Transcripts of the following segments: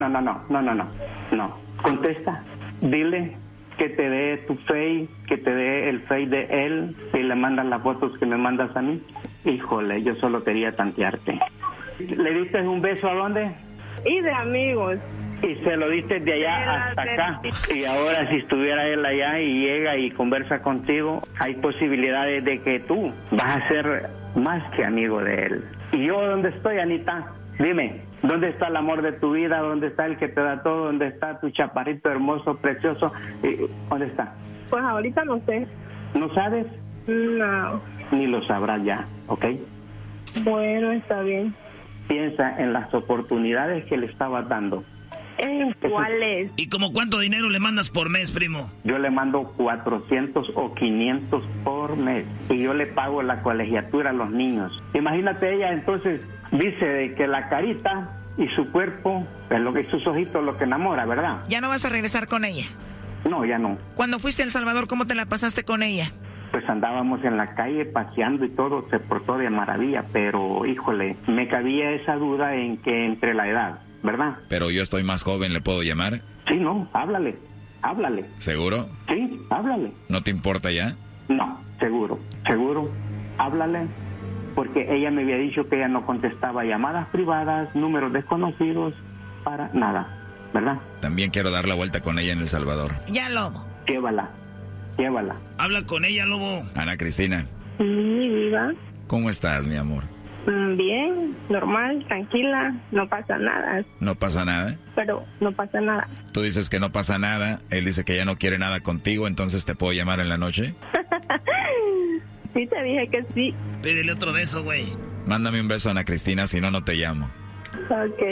No. Contesta. Dile que te dé tu Face, que te dé el Face de él, y le mandas las fotos que me mandas a mí. Híjole, yo solo quería tantearte. ¿Le diste un beso a dónde? Y de amigos. Y se lo diste de allá hasta acá. Y ahora si estuviera él allá y llega y conversa contigo, hay posibilidades de que tú vas a ser más que amigo de él. ¿Y yo dónde estoy, Anita? Dime, ¿dónde está el amor de tu vida? ¿Dónde está el que te da todo? ¿Dónde está tu chaparrito hermoso, precioso? ¿Dónde está? Pues ahorita no sé. ¿No sabes? No. Ni lo sabrás ya, ¿ok? Bueno, está bien. Piensa en las oportunidades que le estabas dando. ¿Cuáles? ¿Y como cuánto dinero le mandas por mes, primo? Yo le mando 400 o 500 por mes. Y yo le pago la colegiatura a los niños. Imagínate, ella entonces dice de que la carita y su cuerpo, es lo que sus ojitos lo que enamora, ¿verdad? ¿Ya no vas a regresar con ella? No, ya no. Cuando fuiste a El Salvador, ¿cómo te la pasaste con ella? Pues andábamos en la calle paseando y todo, se portó de maravilla, pero híjole, me cabía esa duda en que entre la edad, ¿verdad? Pero yo estoy más joven, ¿le puedo llamar? Sí, no, háblale. ¿Seguro? Sí, háblale. ¿No te importa ya? No, seguro, háblale, porque ella me había dicho que ella no contestaba llamadas privadas, números desconocidos, para nada, ¿verdad? También quiero dar la vuelta con ella en El Salvador. Ya, Lobo. Llévala. Habla con ella, Lobo. Ana Cristina. Mi vida. ¿Cómo estás, mi amor? Bien, normal, tranquila, no pasa nada. ¿No pasa nada? Pero no pasa nada. Tú dices que no pasa nada, él dice que ya no quiere nada contigo, entonces ¿te puedo llamar en la noche? Sí, te dije que sí. Pídele otro beso, güey. Mándame un beso, Ana Cristina, si no, no te llamo. Ok.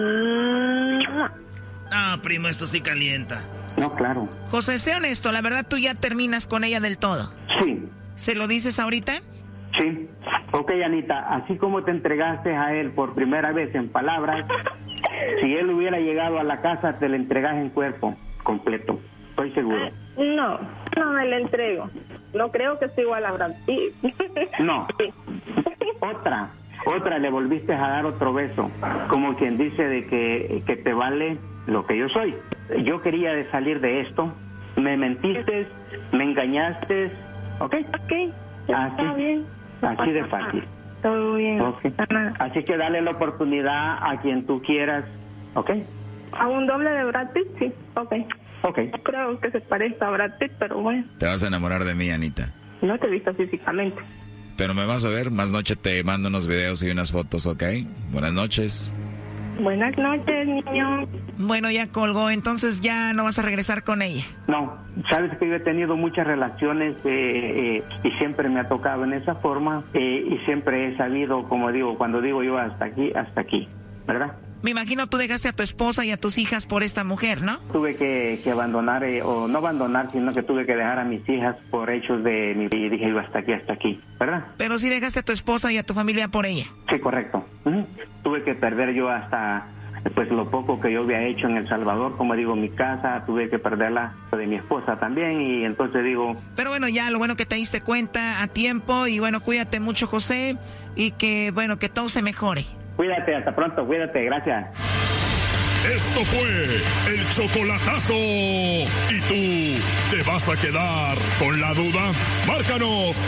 Ah, primo, esto sí calienta. No, claro. José, sé honesto, la verdad tú ya terminas con ella del todo. Sí. ¿Se lo dices ahorita? Sí. Ok, Anita, así como te entregaste a él por primera vez en palabras, si él hubiera llegado a la casa, te le entregas en cuerpo completo. Estoy seguro. No me le entrego. No creo que sea igual a Brad Pitt. No. Sí. Otra, le volviste a dar otro beso. Como quien dice de que te vale lo que yo soy. Yo quería salir de esto. Me mentiste, me engañaste. ¿Ok? Está bien. Así de fácil. Todo bien. Okay. Así que dale la oportunidad a quien tú quieras. ¿Ok? ¿A un doble de Brad Pitt? Sí. Ok. Creo que se parezca a Brad Pitt, pero bueno. Te vas a enamorar de mí, Anita. No te he visto físicamente. Pero me vas a ver, más noche te mando unos videos y unas fotos, ¿ok? Buenas noches. Buenas noches, niño. Bueno, ya colgó, entonces ya no vas a regresar con ella. No, sabes que yo he tenido muchas relaciones y siempre me ha tocado en esa forma y siempre he sabido, como digo, cuando digo yo hasta aquí, ¿verdad? Me imagino tú dejaste a tu esposa y a tus hijas por esta mujer, ¿no? Tuve que abandonar, o no abandonar, sino que tuve que dejar a mis hijas por hechos de mi... Y dije yo hasta aquí, ¿verdad? Pero sí dejaste a tu esposa y a tu familia por ella. Sí, correcto. Tuve que perder yo hasta, pues, lo poco que yo había hecho en El Salvador, como digo, mi casa, tuve que perderla de mi esposa también, y entonces digo... Pero bueno, ya, lo bueno que te diste cuenta a tiempo, y bueno, cuídate mucho, José, y que, bueno, que todo se mejore. Cuídate, hasta pronto, cuídate, gracias. Esto fue el chocolatazo. ¿Y tú te vas a quedar con la duda? Márcanos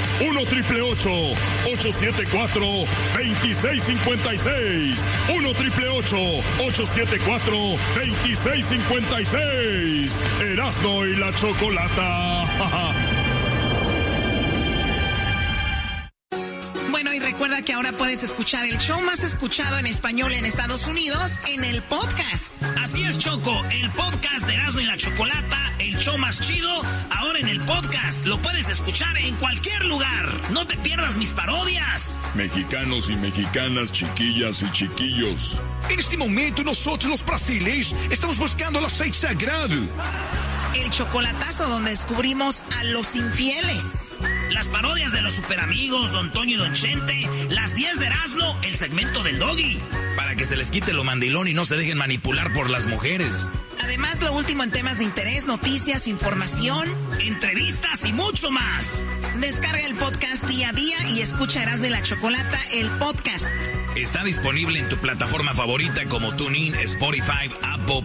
1-888-874-2656. 1-888-874-2656. Erasmo y la Chocolata. Bueno, y recuerda que ahora puedes escuchar el show más escuchado en español en Estados Unidos en el podcast. Así es, Choco, el podcast de Erasmo y la Chocolata, el show más chido, ahora en el podcast. Lo puedes escuchar en cualquier lugar. No te pierdas mis parodias. Mexicanos y mexicanas, chiquillas y chiquillos. En este momento nosotros los brasileños estamos buscando el aceite sagrado. El chocolatazo donde descubrimos a los infieles. Las parodias de los superamigos, Don Toño y Don Chente, las 10 de Erasmo, el segmento del Doggy. Para que se les quite lo mandilón y no se dejen manipular por las mujeres. Además, lo último en temas de interés, noticias, información, entrevistas y mucho más. Descarga el podcast día a día y escucha Erasmo y la Chocolata, el podcast. Está disponible en tu plataforma favorita como TuneIn, Spotify, Apple